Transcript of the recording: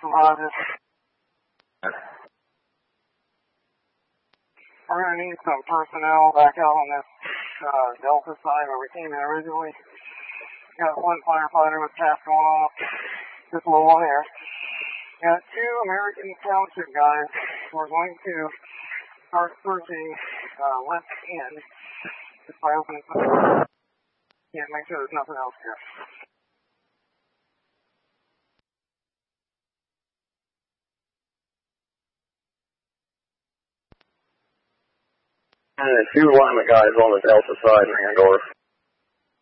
some Hodges. We're going to need some personnel back out on this Delta side where we came in originally. Got one firefighter with task going off, just a little there. Got two American Township guys who are going to start searching left end just by opening some doors. Yeah, make sure there's nothing else here. And the two lineman guys on the Delta side in Andover.